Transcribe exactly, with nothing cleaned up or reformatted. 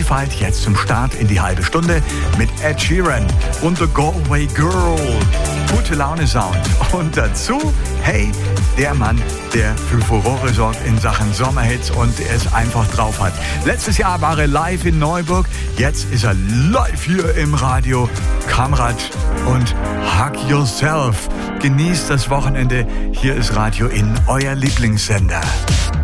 Vielfalt jetzt zum Start in die halbe Stunde mit Ed Sheeran und The Galway Girl. Gute Laune Sound. Und dazu, hey, der Mann, der für Furore sorgt in Sachen Sommerhits und es einfach drauf hat. Letztes Jahr war er live in Neuburg, jetzt ist er live hier im Radio. Kamrat und Hug Yourself. Genießt das Wochenende. Hier ist Radio in, euer Lieblingssender.